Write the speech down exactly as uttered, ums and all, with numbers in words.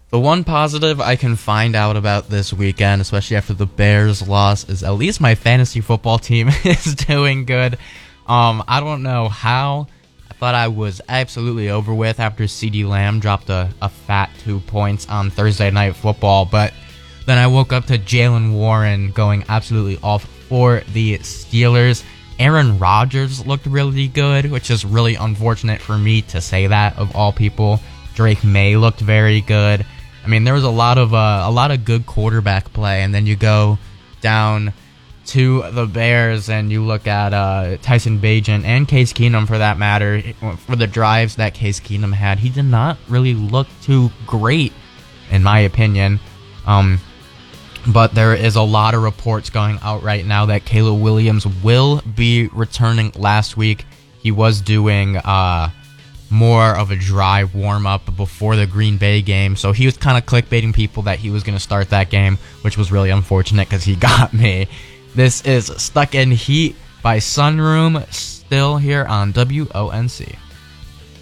The one positive I can find out about this weekend, especially after the Bears loss, is at least my fantasy football team is doing good. Um, I don't know how. I thought I was absolutely over with after CeeDee Lamb dropped a, a fat two points on Thursday Night Football, but then I woke up to Jaylen Warren going absolutely off for the Steelers. Aaron Rodgers looked really good, which is really unfortunate for me to say that, of all people. Drake May looked very good. I mean, there was a lot of uh, a lot of good quarterback play, and then you go down to the Bears and you look at uh, Tyson Bagent and Case Keenum, for that matter, for the drives that Case Keenum had. He did not really look too great, in my opinion. Um, but there is a lot of reports going out right now that Caleb Williams will be returning. Last week, he was doing Uh, more of a dry warm-up before the Green Bay game, so he was kind of clickbaiting people that he was going to start that game, which was really unfortunate because he got me. This is Stuck in Heat by Sunroom, still here on W O N C.